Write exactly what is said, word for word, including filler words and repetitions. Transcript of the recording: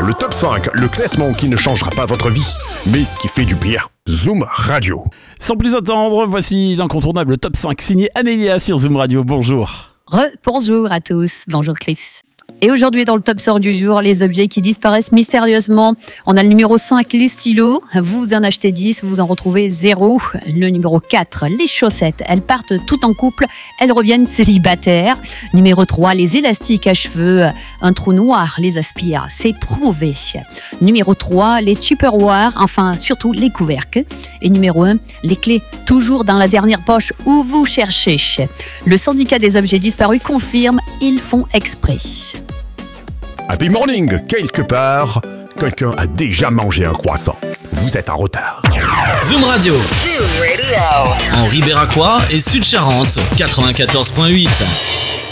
le top cinq, le classement qui ne changera pas votre vie, mais qui fait du bien. Zoom Radio. Sans plus attendre, voici l'incontournable top cinq signé Amélia sur Zoom Radio. Bonjour. Re-bonjour à tous. Bonjour Chris. Et aujourd'hui dans le top sort du jour, les objets qui disparaissent mystérieusement. On a le numéro cinq, les stylos. Vous en achetez dix, vous en retrouvez zéro. Le numéro quatre, les chaussettes. Elles partent toutes en couple, elles reviennent célibataires. Numéro trois, les élastiques à cheveux. Un trou noir les aspire, c'est prouvé. Numéro trois, les tupperwares, enfin surtout les couvercles. Et numéro un, les clés toujours dans la dernière poche où vous cherchez. Le syndicat des objets disparus confirme, ils font exprès. Happy morning, quelque part, quelqu'un a déjà mangé un croissant. Vous êtes en retard. Zoom Radio. Zoom Radio. En Ribéracois et Sud-Charente, quatre-vingt-quatorze virgule huit.